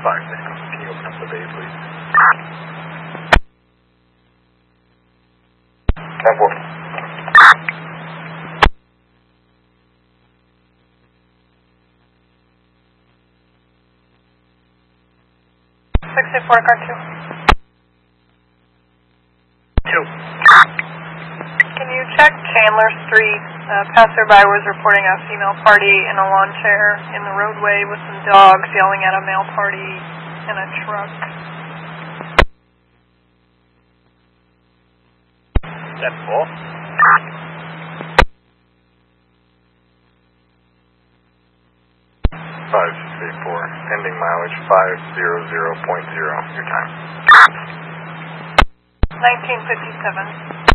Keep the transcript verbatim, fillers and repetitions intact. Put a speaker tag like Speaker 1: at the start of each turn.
Speaker 1: five now. Can you open up the bay, please? ten four.
Speaker 2: six eight four, car two.
Speaker 1: two.
Speaker 2: Can you check Chandler Street? A passerby was reporting a female party in a lawn chair in the roadway with some dogs yelling at a male party in a truck.
Speaker 1: ten four. five six eight four. Pending mileage five hundred point zero. Your time.
Speaker 2: nineteen fifty-seven.